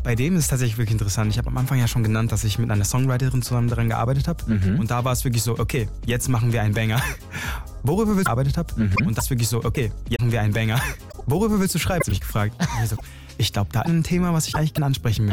Bei dem ist es tatsächlich wirklich interessant. Ich habe am Anfang ja schon genannt, dass ich mit einer Songwriterin zusammen daran gearbeitet habe. Und da war es wirklich so, okay, jetzt machen wir einen Banger. Worüber willst du gearbeitet haben? Und das wirklich so, okay, jetzt machen wir einen Banger. Worüber willst du schreiben? Habe ich gefragt. Ich glaube, da ist ein Thema, was ich eigentlich gerne ansprechen